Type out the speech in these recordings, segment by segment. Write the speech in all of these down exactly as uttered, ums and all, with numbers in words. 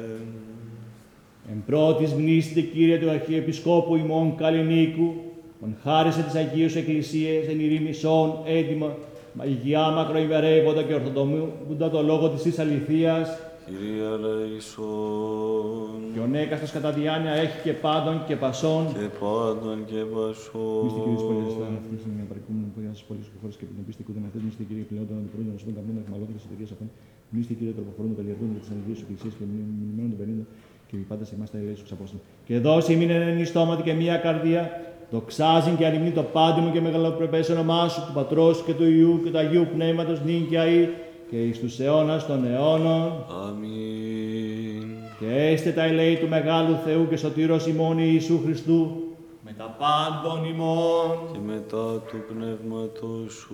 Εν πρώτης μνήστη, Κύριε του Αρχιεπισκόπου ημών Καλλινίκου, ον χάρισε της Αγίου Εκκλησίας εν ειρήνησον έτοιμα, μαγιά μακροημερεύοντα και ορθοδομούντα το λόγο της εις αληθείας, Κύριε ελέησον. και ο νέκαστος κατά διάνοια έχει και πάντων και πασών. Και πάντων και πασών. Μυστή Κύριε της πόλης, τα αναφύγει στην παρικούμενη που διάσει πόλης και χώρες και την πίστη κούδεν αυτές. Μυστή Κύριε πλέον των αντιπρόεδρων των νοσητών καμπίνων εχμαλώτων της εταιρείας αυτών. Μυστή Κύριε τροποφορών των καλλιεργών και της Αγίας Εκκλησίας και μνημείων των πενήντα και πάντα σε εμάς τα ελέησου ξαπόστων. Και δώσει ημίν εν στόματι και μία καρδία. Δοξάζει και αρρυμνεί το πάντιμο και μεγαλοπρεπές όνομά σου, του Πατρός και του Υιού και του Αγίου Πνεύματος νυν και αεί και εις τους αιώνας των αιώνων. Αμήν. Και έστε τα ελέη του Μεγάλου Θεού και Σωτήρος ημών Ιησού Χριστού, με τα πάντων ημών. Και μετά του Πνεύματος σου.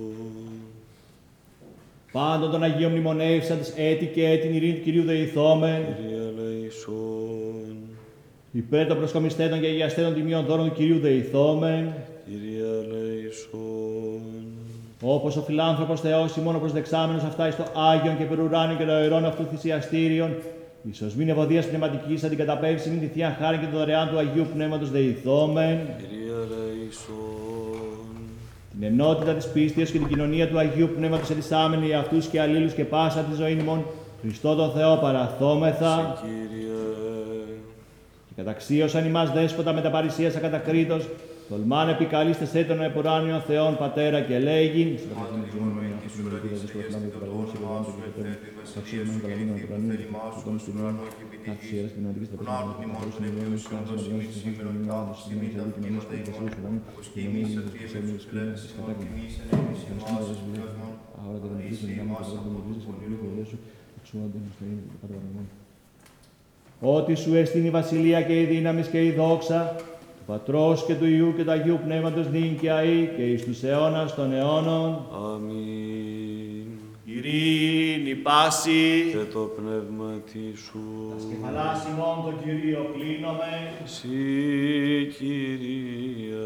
Πάντων των Αγίων μνημονεύσαντες έτη και έτη ειρήνη του Κυρίου δεηθόμεν. Κύριε ελέησον. Υπέρ των προσκομιστέτων και αγιαστέτων τιμίων δώρων του Κυρίου δεηθόμεν. Κύριε ελέησον. Όπως ο φιλάνθρωπος Θεός ημών προσδεξάμενος αυτά εις το Άγιον και περουράνιο και το ιερόν αυτού θυσιαστήριον, ίσως μην ευωδίας πνευματικής αντικαταπέμψη μην τη Θεία Χάρη και το δωρεάν του Αγίου Πνεύματος δεηθόμεν. Κύριε ελέησον. Την ενότητα της πίστης και την κοινωνία του Αγίου Πνεύματος ελισάμενοι για αυτούς και αλλήλους και πάσα τη ζωή ημών, Χριστό τον Θεό παραθόμεθα. Σε Κύριε. Και καταξίωσαν ημάς δέσποτα με τα παρησίας ακατακρίτως, τολμάν επικαλείστε σε τον επουράνιον Θεόν Πατέρα και λέγειν. Ότι σου εστίν η βασιλεία και η δύναμη και η δόξα, του Πατρός και του Υιού και του Αγίου Πνεύματος νυν και αεί και εις τους αιώνας των αιώνων. Αμήν. Ειρήνη πάση. Και το πνεύμα σου. Τας κεφαλάς ημών τον Κύριο κλείνομαι. Συ Κύριε.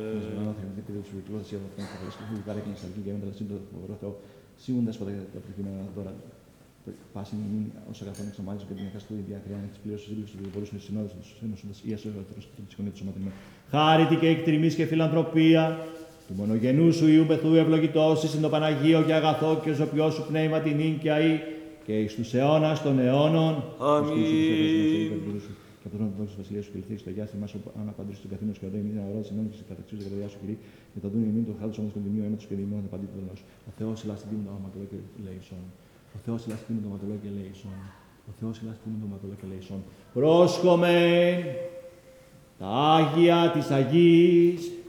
Σίγοντας ποτέ τα προκειμένα τώρα, πάση μην όσο καθόν εξομάλισον και την εκαστού η διακριάνη της πλήρωσης σύλληψης του διαβολούς των συνόδους τους ένωσοντας ή ασώτερος του ψυχονίου του σωματιμένου. Χάρητη και εκτριμής και φιλανθρωπία, του μονογενού σου Υιού πεθού ευλογητός εις εν το Παναγίο και αγαθό και ζωπιό σου πνεύμα την νυν και αεί και εις τους αιώνας των αιώνων. Αμήν. Και από τον όνομα του Βασιλείου σου κελθεί στο γιάστη μας, αναπαντήσει στον καθήνο και οδό ημίν αγορά της ενόμησης καταξίους και καρδιά σου κυρί, και τα δουν ημίν το χάρτος όμως των τιμίων αίματος και δημιών απαντή του δονός. Ο Θεός ελαστική μου το αματολό και λέησον. Ο Θεός ελαστική μου το αματολό και λέησον. Ο Θεός ελαστική μου το αματολό και λέησον. Πρόσχομεν τα Άγια της Αγίας